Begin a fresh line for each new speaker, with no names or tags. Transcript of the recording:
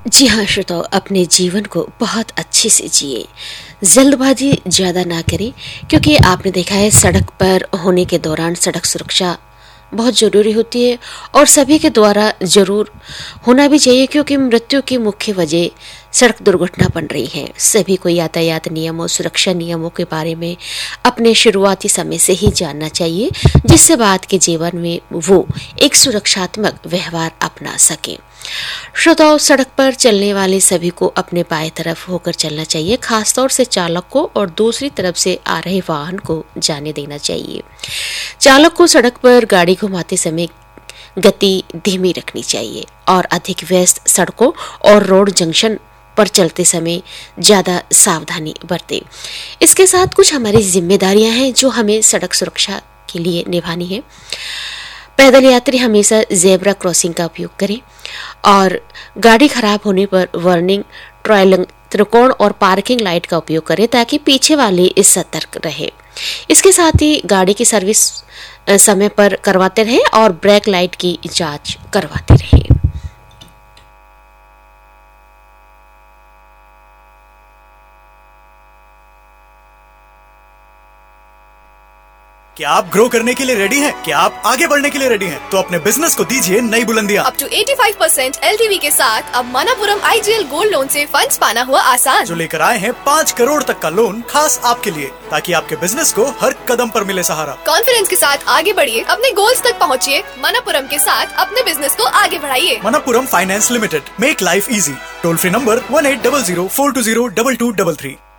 जी हाँ श्रोताओ, अपने जीवन को बहुत अच्छे से जिए, जल्दबाजी ज़्यादा ना करें, क्योंकि आपने देखा है सड़क पर होने के दौरान सड़क सुरक्षा बहुत ज़रूरी होती है और सभी के द्वारा ज़रूर होना भी चाहिए, क्योंकि मृत्यु की मुख्य वजह सड़क दुर्घटना बन रही है। सभी को यातायात नियमों, सुरक्षा नियमों के बारे में अपने शुरुआती समय से ही जानना चाहिए, जिससे बाद के जीवन में वो एक सुरक्षात्मक व्यवहार अपना सके। श्रोताओं, सड़क पर चलने वाले सभी को अपने बाएं तरफ होकर चलना चाहिए, खासतौर से चालक को, और दूसरी तरफ से आ रहे वाहन को जाने देना चाहिए। चालक को सड़क पर गाड़ी घुमाते समय गति धीमी रखनी चाहिए और अधिक व्यस्त सड़कों और रोड जंक्शन पर चलते समय ज़्यादा सावधानी बरतें। इसके साथ कुछ हमारी जिम्मेदारियां हैं जो हमें सड़क सुरक्षा के लिए निभानी है। पैदल यात्री हमेशा जेब्रा क्रॉसिंग का उपयोग करें और गाड़ी खराब होने पर वार्निंग, ट्रायलिंग, त्रिकोण और पार्किंग लाइट का उपयोग करें ताकि पीछे वाले इस सतर्क रहे। इसके साथ ही गाड़ी की सर्विस समय पर करवाते रहें और ब्रेक लाइट की जांच करवाते रहें।
क्या आप ग्रो करने के लिए रेडी हैं? क्या आप आगे बढ़ने के लिए रेडी हैं? तो अपने बिजनेस को दीजिए नई बुलंदियां।
अप टू 85% LTV के साथ अब मनापुरम IGL गोल्ड लोन से फंड्स पाना हुआ आसान।
जो लेकर आए हैं 5 करोड़ तक का लोन खास आपके लिए, ताकि आपके बिजनेस को हर कदम पर मिले सहारा।
कॉन्फिडेंस के साथ आगे बढ़िए, अपने गोल्स तक पहुँचिए। मनापुरम के साथ अपने बिजनेस को आगे बढ़ाइए।
Manappuram finance limited, make life easy. Toll free number 1800 420 2233।